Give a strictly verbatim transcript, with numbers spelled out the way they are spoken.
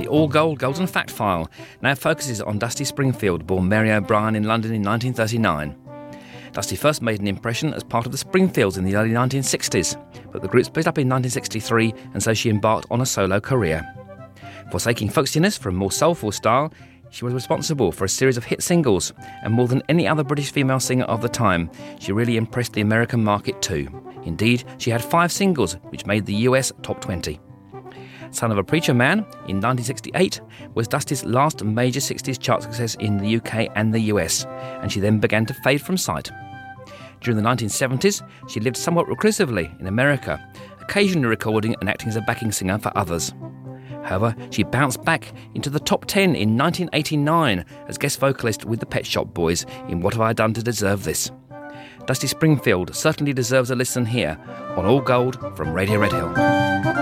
All Gold Golden Fact File now focuses on Dusty Springfield, born Mary O'Brien in London in nineteen thirty-nine. Dusty first made an impression as part of the Springfields in the early nineteen sixties, but the group split up in nineteen sixty-three, and so she embarked on a solo career. Forsaking folksiness for a more soulful style, she was responsible for a series of hit singles, and more than any other British female singer of the time, she really impressed the American market too. Indeed, she had five singles which made the U S top twenty. Son of a Preacher Man in nineteen sixty-eight was Dusty's last major sixties chart success in the U K and the U S, and she then began to fade from sight. During the nineteen seventies, she lived somewhat reclusively in America, occasionally recording and acting as a backing singer for others. However, she bounced back into the top ten in nineteen eighty-nine as guest vocalist with the Pet Shop Boys in What Have I Done to Deserve This? Dusty Springfield certainly deserves a listen here on All Gold from Radio Red Hill.